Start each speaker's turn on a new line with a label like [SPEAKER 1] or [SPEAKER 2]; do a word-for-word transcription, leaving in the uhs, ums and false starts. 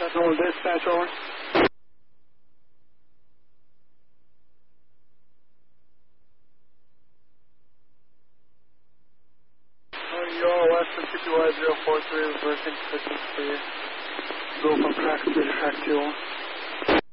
[SPEAKER 1] National Dispatch, over. You are Western T P Y zero four three, reversing position for you. Go from track to track two.